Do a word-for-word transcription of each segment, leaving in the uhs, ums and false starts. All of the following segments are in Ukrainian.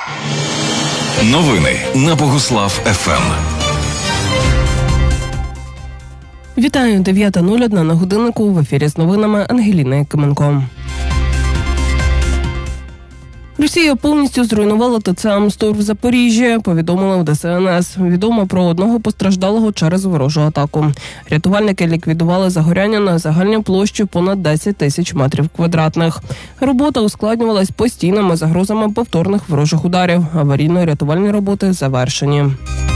Новини на Богуслав еф ем. Вітаю, дев'ята нуль одна на годиннику, в ефірі з новинами Ангеліна Якименко. Росія повністю зруйнувала ТЦ «Амстор» в Запоріжжі, повідомили в де ес ен ес. Відомо про одного постраждалого через ворожу атаку. Рятувальники ліквідували загоряння на загальній площі понад десять тисяч метрів квадратних. Робота ускладнювалась постійними загрозами повторних ворожих ударів. Аварійно-рятувальні роботи завершені.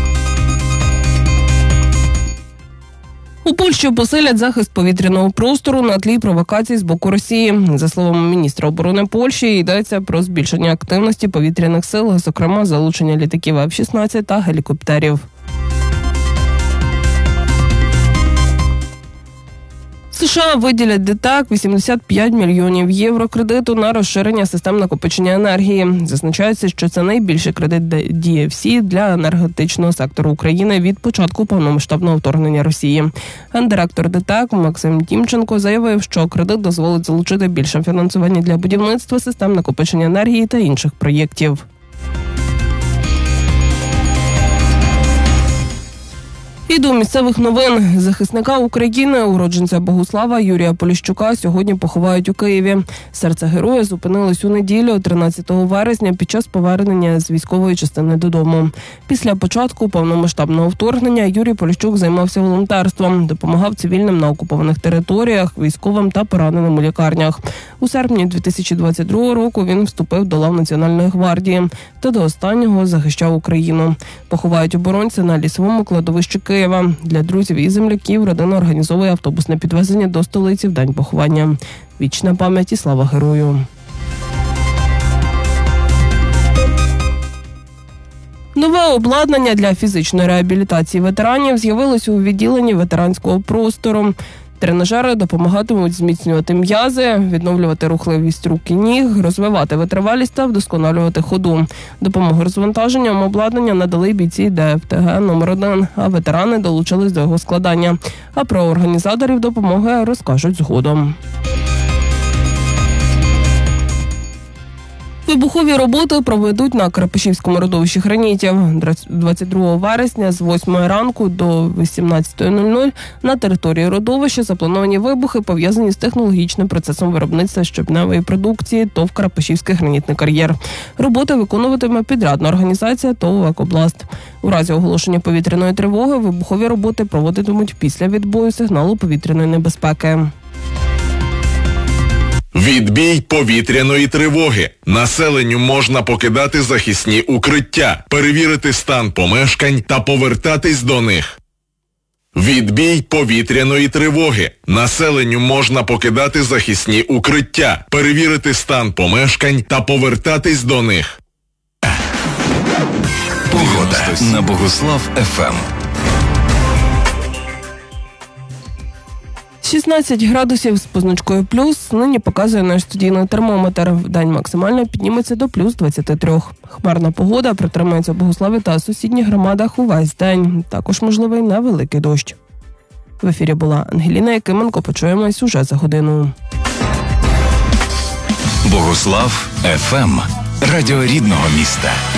У Польщі посилять захист повітряного простору на тлі провокацій з боку Росії. За словами міністра оборони Польщі, йдеться про збільшення активності повітряних сил, зокрема залучення літаків еф шістнадцять та гелікоптерів. США виділять ДТЕК вісімдесят п'ять мільйонів євро кредиту на розширення систем накопичення енергії. Зазначається, що це найбільший кредит ді еф сі для енергетичного сектору України від початку повномасштабного вторгнення Росії. Гендиректор ДТЕК Максим Тімченко заявив, що кредит дозволить залучити більше фінансування для будівництва систем накопичення енергії та інших проєктів. І до місцевих новин. Захисника України, уродженця Богуслава Юрія Поліщука, сьогодні поховають у Києві. Серце героя зупинилось у неділю, тринадцятого вересня, під час повернення з військової частини додому. Після початку повномасштабного вторгнення Юрій Поліщук займався волонтерством, допомагав цивільним на окупованих територіях, військовим та пораненим у лікарнях. У серпні дві тисячі двадцять другого року він вступив до лав Національної гвардії та до останнього захищав Україну. Поховають оборонця на лісовому кладовищі Києва. Для друзів і земляків родина організовує автобусне підвезення до столиці в день поховання. Вічна пам'ять і слава герою. Нове обладнання для фізичної реабілітації ветеранів з'явилось у відділенні ветеранського простору. Тренажери допомагатимуть зміцнювати м'язи, відновлювати рухливість рук і ніг, розвивати витривалість та вдосконалювати ходу. Допомогу розвантаженням обладнання надали бійці де еф те ге номер один, а ветерани долучились до його складання. А про організаторів допомоги розкажуть згодом. Вибухові роботи проведуть на Крепишівському родовищі гранітів. двадцять другого вересня з восьмої ранку до вісімнадцятої нуль нуль на території родовища заплановані вибухи, пов'язані з технологічним процесом виробництва щебневої продукції ТОВ «Крепишівський гранітний кар'єр». Роботи виконуватиме підрядна організація ТОВ «Екобласт». У разі оголошення повітряної тривоги вибухові роботи проводитимуть після відбою сигналу повітряної небезпеки. Відбій повітряної тривоги. Населенню можна покидати захисні укриття, перевірити стан помешкань та повертатись до них. Відбій повітряної тривоги. Населенню можна покидати захисні укриття, перевірити стан помешкань та повертатись до них. Погода на Богуслав еф ем. шістнадцять градусів з позначкою плюс. Нині показує наш студійний термометр. Вдень максимально підніметься до плюс двадцять три. Хмарна погода протримається в Богуславі та сусідніх громадах увесь день. Також можливий невеликий дощ. В ефірі була Ангеліна Якименко. Почуємось уже за годину. Богуслав еф ем. Радіо рідного міста.